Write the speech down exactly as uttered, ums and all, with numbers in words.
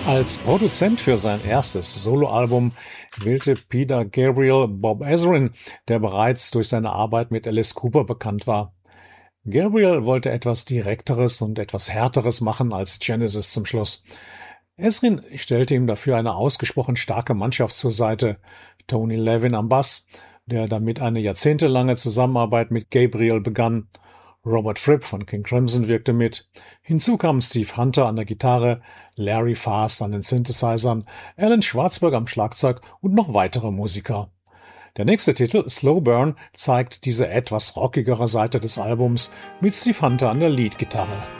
Als Produzent für sein erstes Soloalbum wählte Peter Gabriel Bob Ezrin, der bereits durch seine Arbeit mit Alice Cooper bekannt war. Gabriel wollte etwas Direkteres und etwas Härteres machen als Genesis zum Schluss. Ezrin stellte ihm dafür eine ausgesprochen starke Mannschaft zur Seite. Tony Levin am Bass, der damit eine jahrzehntelange Zusammenarbeit mit Gabriel begann. Robert Fripp von King Crimson wirkte mit. Hinzu kamen Steve Hunter an der Gitarre, Larry Fast an den Synthesizern, Alan Schwartzberg am Schlagzeug und noch weitere Musiker. Der nächste Titel, Slow Burn, zeigt diese etwas rockigere Seite des Albums mit Steve Hunter an der Leadgitarre.